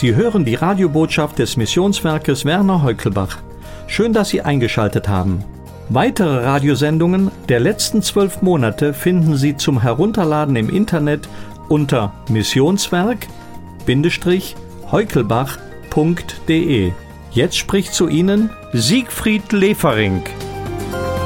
Sie hören die Radiobotschaft des Missionswerkes Werner Heukelbach. Schön, dass Sie eingeschaltet haben. Weitere Radiosendungen der letzten 12 Monate finden Sie zum Herunterladen im Internet unter missionswerk-heukelbach.de. Jetzt spricht zu Ihnen Siegfried Lefering.